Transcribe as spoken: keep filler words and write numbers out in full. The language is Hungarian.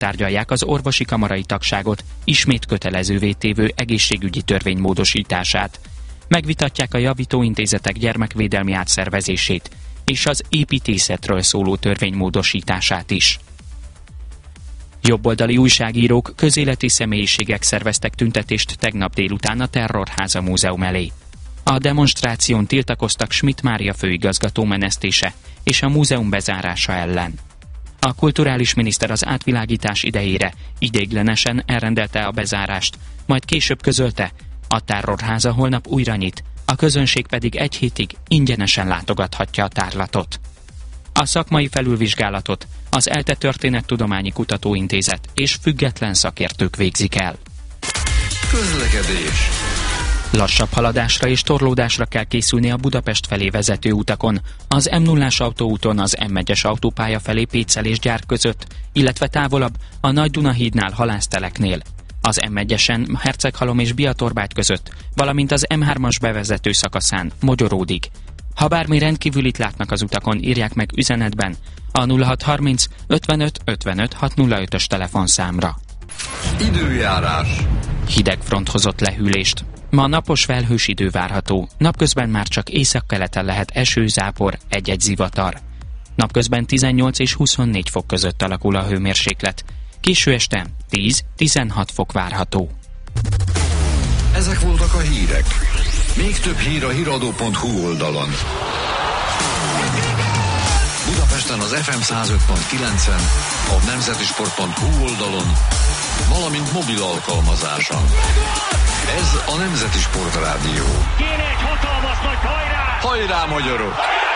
tárgyalják az orvosi kamarai tagságot ismét kötelezővé tévő egészségügyi törvény módosítását. Megvitatják a javítóintézetek gyermekvédelmi átszervezését és az építészetről szóló törvény módosítását is. Jobboldali újságírók, közéleti személyiségek szerveztek tüntetést tegnap délután a Terrorháza Múzeum elé. A demonstráción tiltakoztak Schmidt Mária főigazgató menesztése és a múzeum bezárása ellen. A kulturális miniszter az átvilágítás idejére ideiglenesen elrendelte a bezárást, majd később közölte, a Terrorháza holnap újra nyit, a közönség pedig egy hétig ingyenesen látogathatja a tárlatot. A szakmai felülvizsgálatot az ELTE Történettudományi Kutatóintézet és független szakértők végzik el. Közlekedés. Lassabb haladásra és torlódásra kell készülni a Budapest felé vezető utakon, az M nullás autóúton az M egyes autópálya felé Pécsel és Gyár között, illetve távolabb a Nagy-Duna-hídnál Halászteleknél, az M egyesen Herceghalom és Biatorbágy között, valamint az M hármas bevezető szakaszán Mogyoródig. Ha bármi rendkívülit látnak az utakon, írják meg üzenetben a nulla hat harminc ötvenöt ötvenöt hatszázötös telefonszámra. Időjárás. Hideg front hozott lehűlést. Ma napos felhős idő várható, napközben már csak északkeleten lehet eső, zápor, egy-egy zivatar. Napközben tizennyolc és huszonnégy fok között alakul a hőmérséklet. Késő este tíz-tizenhat fok várható. Ezek voltak a hírek. Még több hír a híradó pont hu oldalon. Budapesten az ef em száz öt pont kilencen, a nemzetisport pont hu oldalon, valamint mobil alkalmazáson. Ez a Nemzeti Sport Rádió. Kéne egy hatalmas nagy hajrá! Hajrá, magyarok!